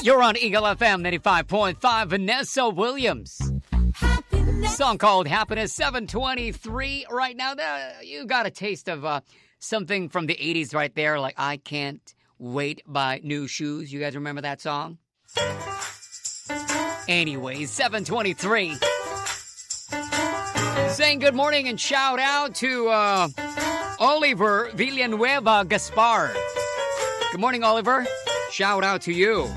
You're on Eagle FM 95.5. Vanessa Williams. Song called Happiness. 7:23 right now. You got a taste of something from the 80s right there. Like I Can't Wait by New Shoes. You guys remember that song? Anyways, 7:23. Saying good morning and shout out to Oliver Villanueva Gaspar. Good morning, Oliver. Shout out to you.